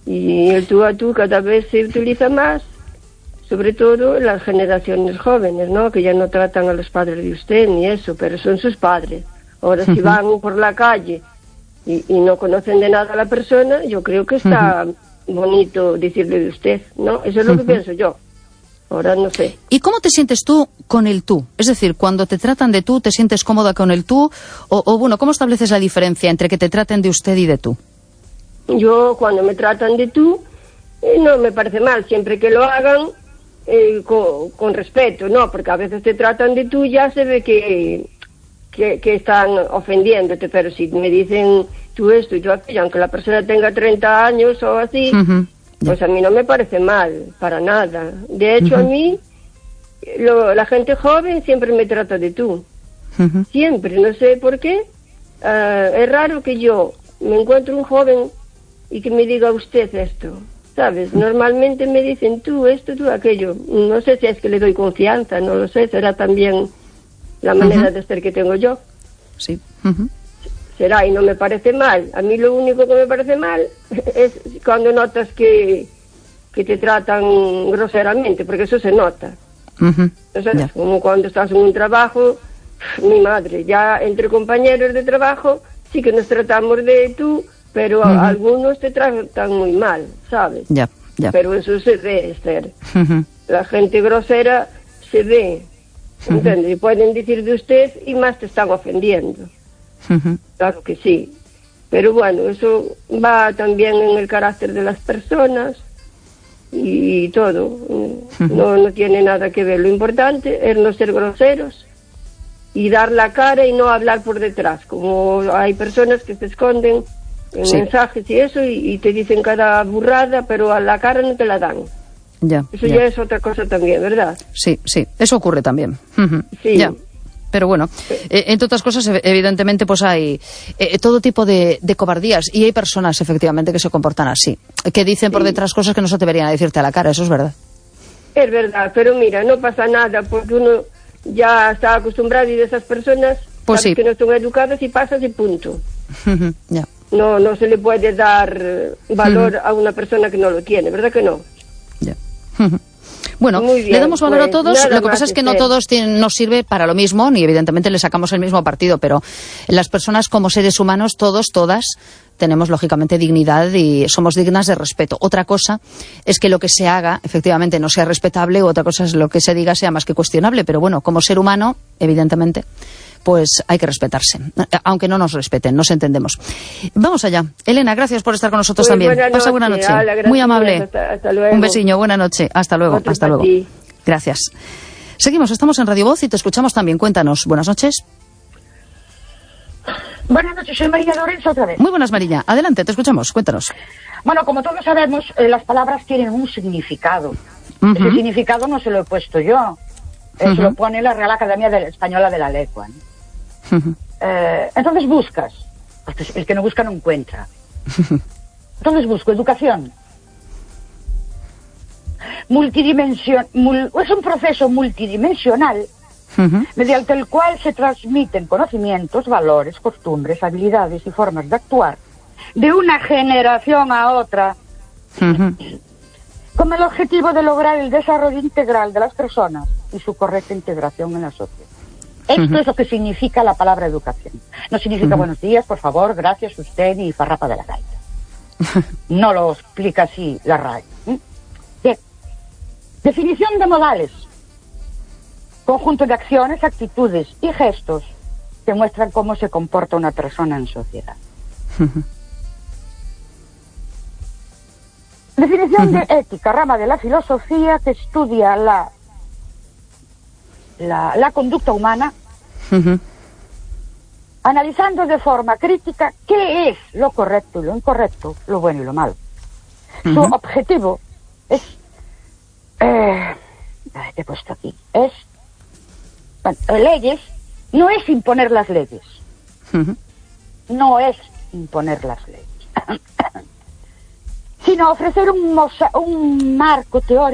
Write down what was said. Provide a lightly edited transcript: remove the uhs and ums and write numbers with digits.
Y el tú a tú cada vez se utiliza más, sobre todo en las generaciones jóvenes, ¿no? Que ya no tratan a los padres de usted ni eso, pero son sus padres. Ahora, si van por la calle y no conocen de nada a la persona, yo creo que está bonito decirle de usted, ¿no? Eso es lo que pienso yo. Ahora no sé. ¿Y cómo te sientes tú con el tú? Es decir, cuando te tratan de tú, ¿te sientes cómoda con el tú? O bueno, ¿cómo estableces la diferencia entre que te traten de usted y de tú? Yo, cuando me tratan de tú, no me parece mal, siempre que lo hagan con respeto, ¿no? Porque a veces te tratan de tú, ya se ve que están ofendiéndote, pero si me dicen tú esto y tú aquello, aunque la persona tenga 30 años o así, pues a mí no me parece mal, para nada. De hecho, a mí, la gente joven siempre me trata de tú. Siempre, no sé por qué. Es raro que yo me encuentre un joven y que me diga usted esto, ¿sabes? Normalmente me dicen tú esto, tú aquello. No sé si es que le doy confianza, no lo sé, será también la manera de ser que tengo yo. Sí. Será, y no me parece mal. A mí lo único que me parece mal es cuando notas que te tratan groseramente, porque eso se nota. Entonces, como cuando estás en un trabajo, mi madre, ya entre compañeros de trabajo sí que nos tratamos de tú, pero algunos te tratan muy mal, ¿sabes? Ya. Pero eso se ve, Esther. La gente grosera se ve, ¿entiendes? Y pueden decir de usted y más te están ofendiendo. Claro que sí. Pero bueno, eso va también en el carácter de las personas y todo. No tiene nada que ver. Lo importante es no ser groseros y dar la cara y no hablar por detrás. Como hay personas que se esconden en mensajes y eso y te dicen cada burrada, pero a la cara no te la dan. Eso ya es otra cosa también, ¿verdad? Sí, eso ocurre también. Sí. Ya. Pero bueno, entre otras cosas, evidentemente, pues hay todo tipo de cobardías y hay personas, efectivamente, que se comportan así, que dicen por detrás cosas que no se deberían decirte a la cara, eso es verdad. Es verdad, pero mira, no pasa nada, porque uno ya está acostumbrado y de esas personas pues sabes que no son educadas y pasas y punto. Ya. No se le puede dar valor a una persona que no lo tiene, ¿verdad que no? Ya. Bueno, bien, le damos valor a todos, lo que pasa es que no todos nos sirve para lo mismo, ni evidentemente le sacamos el mismo partido, pero las personas como seres humanos, todos, todas, tenemos lógicamente dignidad y somos dignas de respeto. Otra cosa es que lo que se haga efectivamente no sea respetable, otra cosa es lo que se diga sea más que cuestionable, pero bueno, como ser humano, evidentemente, pues hay que respetarse, aunque no nos respeten, nos entendemos. Vamos allá. Elena, gracias por estar con nosotros también. Pasa buena noche. Muy amable. Hasta luego. Un besiño, buena noche. Hasta luego. Hasta luego. Gracias. Seguimos, estamos en Radio Voz y te escuchamos también. Cuéntanos. Buenas noches. Buenas noches, soy María Lorenzo otra vez. Muy buenas, María. Adelante, te escuchamos. Cuéntanos. Bueno, como todos sabemos, las palabras tienen un significado. Ese significado no se lo he puesto yo. Se lo pone la Real Academia Española de la Lengua, ¿no? Entonces buscas, porque el que no busca no encuentra. Entonces busco educación. Es un proceso multidimensional mediante el cual se transmiten conocimientos, valores, costumbres, habilidades y formas de actuar de una generación a otra con el objetivo de lograr el desarrollo integral de las personas y su correcta integración en la sociedad. Esto es lo que significa la palabra educación. No significa buenos días, por favor, gracias, usted y farrapa de la gaita. No lo explica así la RAE. Bien. Definición de modales. Conjunto de acciones, actitudes y gestos que muestran cómo se comporta una persona en sociedad. Definición de ética, rama de la filosofía que estudia la conducta humana, analizando de forma crítica qué es lo correcto y lo incorrecto, lo bueno y lo malo. Su objetivo es, te he puesto aquí, leyes, no es imponer las leyes, no es imponer las leyes, sino ofrecer un marco teórico